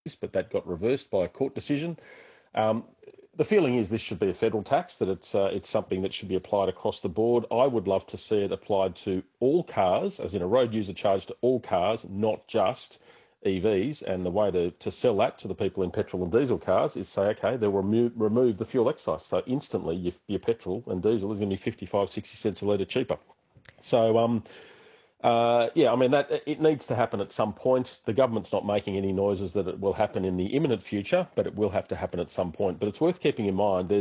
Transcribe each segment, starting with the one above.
but that got reversed by a court decision. Um, the feeling is this should be a federal tax, that it's something that should be applied across the board. I would love to see it applied to all cars, as in a road user charge to all cars, not just EVs. And the way to sell that to the people in petrol and diesel cars is say, okay, they'll remove the fuel excise. So instantly your petrol and diesel is going to be 55, 60 cents a litre cheaper. So, yeah, I mean, that it needs to happen at some point. The government's not making any noises that it will happen in the imminent future, but it will have to happen at some point. But it's worth keeping in mind,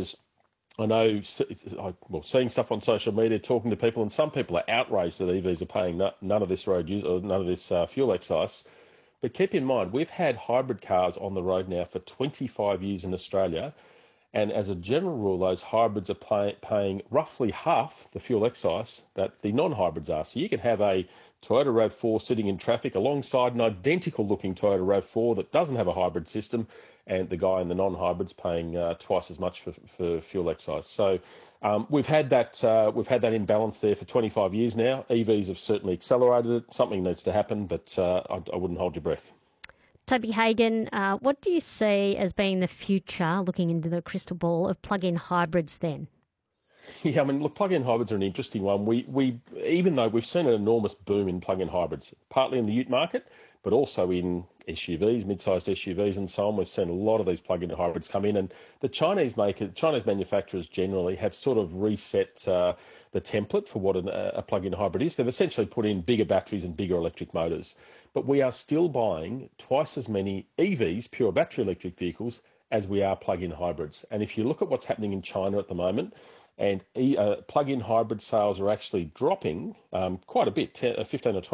I know, seeing stuff on social media, talking to people, and some people are outraged that EVs are paying none of this road use or none of this fuel excise. But keep in mind, we've had hybrid cars on the road now for 25 years in Australia. And as a general rule, those hybrids are paying roughly half the fuel excise that the non-hybrids are. So you can have a Toyota RAV4 sitting in traffic alongside an identical looking Toyota RAV4 that doesn't have a hybrid system, and the guy in the non-hybrids paying twice as much for fuel excise. So we've had that imbalance there for 25 years now. EVs have certainly accelerated it. Something needs to happen, but I wouldn't hold your breath. Toby Hagan, what do you see as being the future, looking into the crystal ball, of plug-in hybrids then? Yeah, I mean, look, plug-in hybrids are an interesting one. We even though we've seen an enormous boom in plug-in hybrids, partly in the ute market, but also in SUVs, mid-sized SUVs and so on, we've seen a lot of these plug-in hybrids come in. And the Chinese manufacturers generally have sort of reset the template for what a plug-in hybrid is. They've essentially put in bigger batteries and bigger electric motors. But we are still buying twice as many EVs, pure battery electric vehicles, as we are plug-in hybrids. And if you look at what's happening in China at the moment, and plug-in hybrid sales are actually dropping quite a bit, 15 or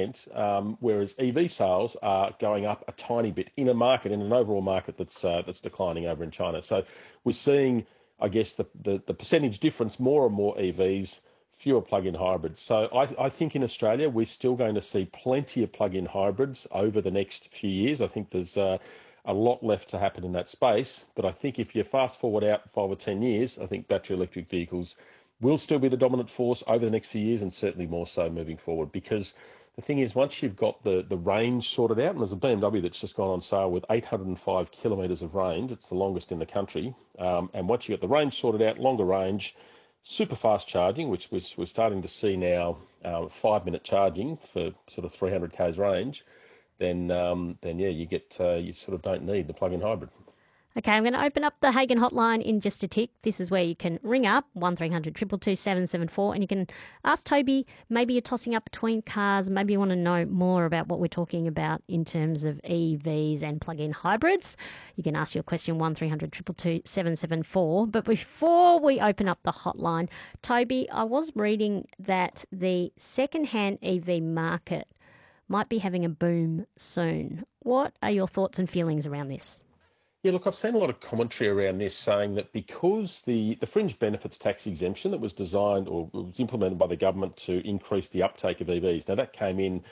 20%, whereas EV sales are going up a tiny bit in an overall market that's declining over in China. So we're seeing, I guess, the percentage difference, more and more EVs, fewer plug-in hybrids. So I think in Australia, we're still going to see plenty of plug-in hybrids over the next few years. I think there's a lot left to happen in that space. But I think if you fast forward out 5 or 10 years, I think battery electric vehicles will still be the dominant force over the next few years, and certainly more so moving forward. Because the thing is, once you've got the range sorted out, and there's a BMW that's just gone on sale with 805 kilometres of range, it's the longest in the country. And once you've got the range sorted out, longer range, super fast charging, which we're starting to see now, 5-minute charging for sort of 300 k's range, then yeah, you sort of don't need the plug-in hybrid. Okay, I'm going to open up the Hagan hotline in just a tick. This is where you can ring up 1300 222 774 and you can ask Toby. Maybe you're tossing up between cars. Maybe you want to know more about what we're talking about in terms of EVs and plug-in hybrids. You can ask your question 1300 222 774. But before we open up the hotline, Toby, I was reading that the second-hand EV market might be having a boom soon. What are your thoughts and feelings around this? Yeah, look, I've seen a lot of commentary around this saying that because the fringe benefits tax exemption that was designed or was implemented by the government to increase the uptake of EVs, now that came in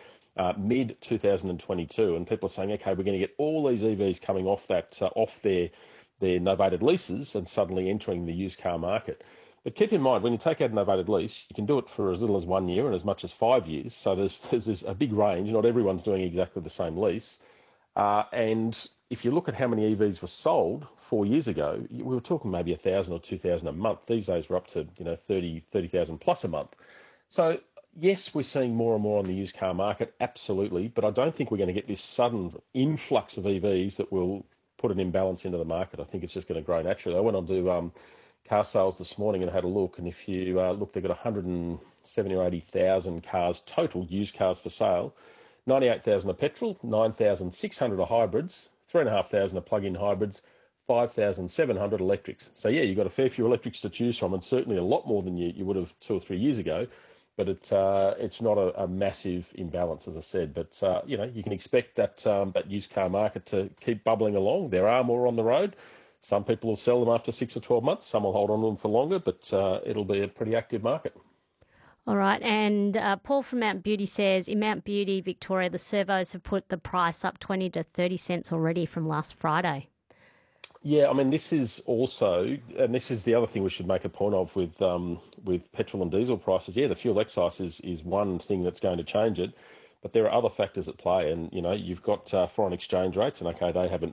mid-2022, and people are saying, okay, we're going to get all these EVs coming off their novated leases and suddenly entering the used car market. But keep in mind, when you take out a novated lease, you can do it for as little as 1 year and as much as 5 years. So there's a big range. Not everyone's doing exactly the same lease. And if you look at how many EVs were sold 4 years ago, we were talking maybe 1,000 or 2,000 a month. These days we're up to 30,000 plus a month. So yes, we're seeing more and more on the used car market, absolutely. But I don't think we're going to get this sudden influx of EVs that will put an imbalance into the market. I think it's just going to grow naturally. I went on to car sales this morning and had a look, and if you look, they've got 170 or 80,000 cars total, used cars for sale. 98,000 are petrol, 9,600 are hybrids, 3,500 are plug-in hybrids, 5,700 electrics. So yeah, you've got a fair few electrics to choose from, and certainly a lot more than you would have 2 or 3 years ago. But it's not a massive imbalance, as I said. But you can expect that used car market to keep bubbling along. There are more on the road. Some people will sell them after 6 or 12 months. Some will hold on to them for longer, but it'll be a pretty active market. All right, and Paul from Mount Beauty says, in Mount Beauty, Victoria, the servos have put the price up 20 to 30 cents already from last Friday. Yeah, I mean, this is also, and this is the other thing we should make a point of with petrol and diesel prices. Yeah, the fuel excise is one thing that's going to change it. But there are other factors at play, and you've got foreign exchange rates, and okay, they haven't